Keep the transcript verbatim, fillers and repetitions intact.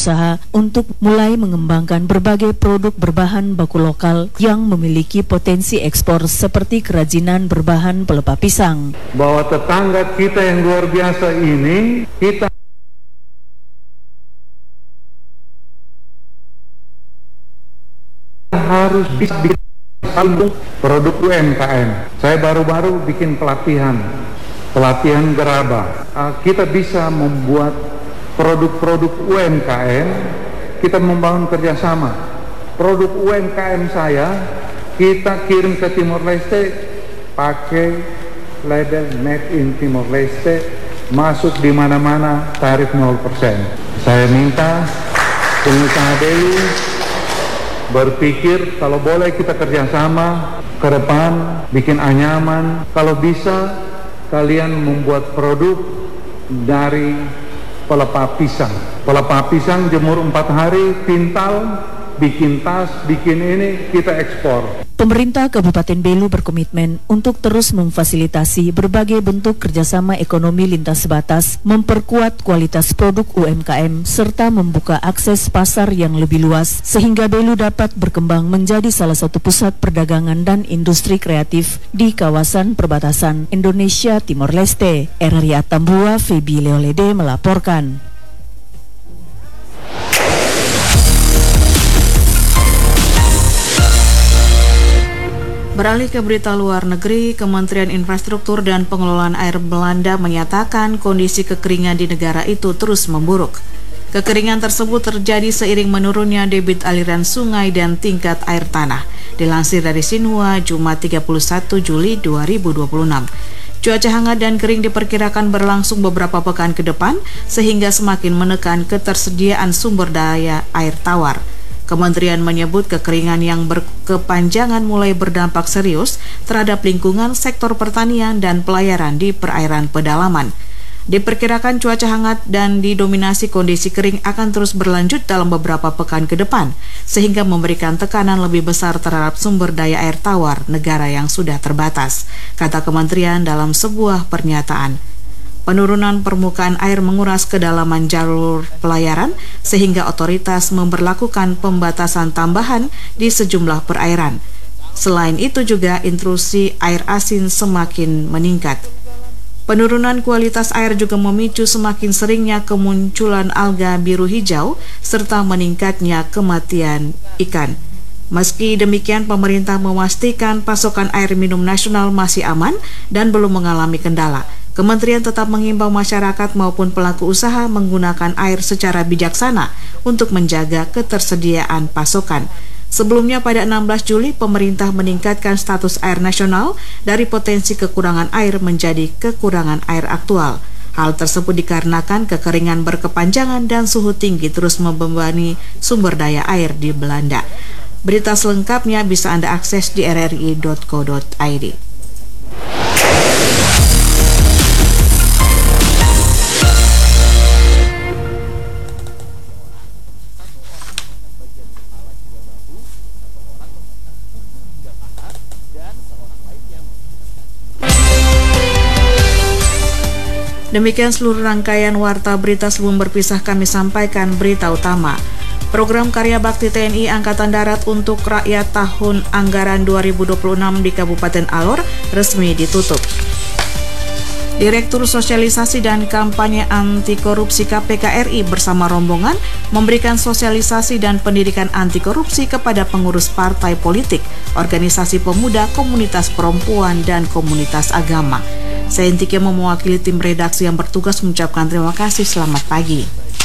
usaha untuk mulai mengembangkan berbagai produk berbahan baku lokal yang memiliki potensi ekspor seperti kerajinan berbahan pelepah pisang. Bahwa tetangga kita yang luar biasa ini, kita harus bisa bikin produk U M K M. Saya baru-baru bikin pelatihan, pelatihan gerabah. Uh, kita bisa membuat produk-produk U M K M, kita membangun kerjasama. Produk U M K M saya, kita kirim ke Timor Leste, pakai label Made in Timor Leste, masuk di mana-mana tarif nol persen. Saya minta pengusaha Belu berpikir kalau boleh kita kerjasama ke depan, bikin anyaman. Kalau bisa kalian membuat produk dari pelepah pisang. Pelepah pisang jemur empat hari, pintal, bikin tas, bikin ini, kita ekspor. Pemerintah Kabupaten Belu berkomitmen untuk terus memfasilitasi berbagai bentuk kerjasama ekonomi lintas batas, memperkuat kualitas produk U M K M, serta membuka akses pasar yang lebih luas, sehingga Belu dapat berkembang menjadi salah satu pusat perdagangan dan industri kreatif di kawasan perbatasan Indonesia Timor Leste. R R I Atambua, Febi Leolede melaporkan. Beralih ke berita luar negeri, Kementerian Infrastruktur dan Pengelolaan Air Belanda menyatakan kondisi kekeringan di negara itu terus memburuk. Kekeringan tersebut terjadi seiring menurunnya debit aliran sungai dan tingkat air tanah. Dilansir dari Xinhua, Jumat tiga puluh satu Juli dua ribu dua puluh enam. Cuaca hangat dan kering diperkirakan berlangsung beberapa pekan ke depan, sehingga semakin menekan ketersediaan sumber daya air tawar. Kementerian menyebut kekeringan yang berkepanjangan mulai berdampak serius terhadap lingkungan, sektor pertanian, dan pelayaran di perairan pedalaman. Diperkirakan cuaca hangat dan didominasi kondisi kering akan terus berlanjut dalam beberapa pekan ke depan, sehingga memberikan tekanan lebih besar terhadap sumber daya air tawar negara yang sudah terbatas, kata kementerian dalam sebuah pernyataan. Penurunan permukaan air menguras kedalaman jalur pelayaran sehingga otoritas memberlakukan pembatasan tambahan di sejumlah perairan. Selain itu juga intrusi air asin semakin meningkat. Penurunan kualitas air juga memicu semakin seringnya kemunculan alga biru hijau serta meningkatnya kematian ikan. Meski demikian, pemerintah memastikan pasokan air minum nasional masih aman dan belum mengalami kendala. Kementerian tetap mengimbau masyarakat maupun pelaku usaha menggunakan air secara bijaksana untuk menjaga ketersediaan pasokan. Sebelumnya pada enam belas Juli, pemerintah meningkatkan status air nasional dari potensi kekurangan air menjadi kekurangan air aktual. Hal tersebut dikarenakan kekeringan berkepanjangan dan suhu tinggi terus membebani sumber daya air di Belanda. Berita selengkapnya bisa Anda akses di r r i dot co dot i d. Demikian seluruh rangkaian warta berita. Sebelum berpisah kami sampaikan berita utama. Program Karya Bakti T N I Angkatan Darat untuk Rakyat tahun anggaran dua ribu dua puluh enam di Kabupaten Alor resmi ditutup. Direktur Sosialisasi dan Kampanye Anti Korupsi K P K R I bersama rombongan memberikan sosialisasi dan pendidikan anti korupsi kepada pengurus partai politik, organisasi pemuda, komunitas perempuan, dan komunitas agama. Saya Intikia mewakili tim redaksi yang bertugas mengucapkan terima kasih. Selamat pagi.